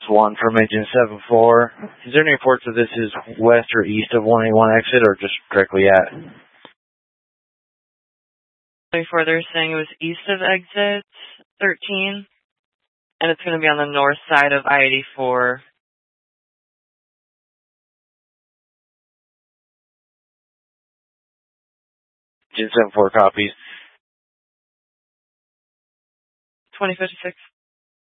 One from engine 74. Is there any reports that this is west or east of 181 exit, or just directly at? 24, they're saying it was east of exit 13, and it's going to be on the north side of I-84. Engine 74 copies. 2056.